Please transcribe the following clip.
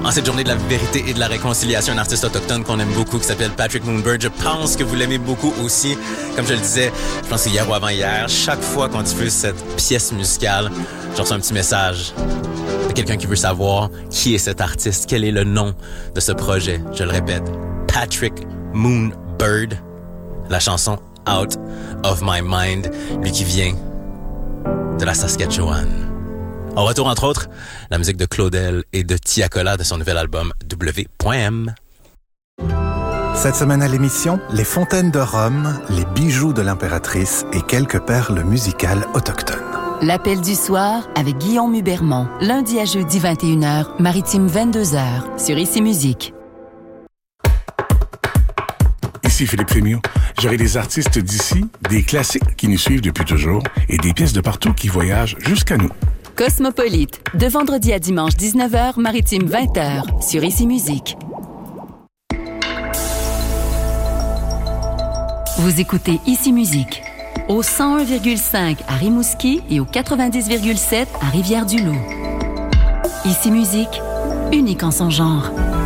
En cette journée de la vérité et de la réconciliation, un artiste autochtone qu'on aime beaucoup qui s'appelle Patrick Moonbird. Je pense que vous l'aimez beaucoup aussi. Comme je le disais, je pense que hier ou avant-hier, chaque fois qu'on diffuse cette pièce musicale, je reçois un petit message de quelqu'un qui veut savoir qui est cet artiste, quel est le nom de ce projet. Je le répète, Patrick Moonbird, la chanson Out of My Mind, lui qui vient de la Saskatchewan. En retour, entre autres, la musique de Claudel et de Tiakola de son nouvel album W.M. Cette semaine à l'émission, les fontaines de Rome, les bijoux de l'impératrice et quelques perles musicales autochtones. L'appel du soir avec Guillaume Hubermont. Lundi à jeudi 21h, Maritime 22h, sur Ici Musique. Ici Philippe Fémiot. J'aurai des artistes d'ici, des classiques qui nous suivent depuis toujours et des pièces de partout qui voyagent jusqu'à nous. Cosmopolite, de vendredi à dimanche 19h, Maritime 20h, sur Ici Musique. Vous écoutez Ici Musique, au 101,5 à Rimouski et au 90,7 à Rivière-du-Loup. Ici Musique, unique en son genre.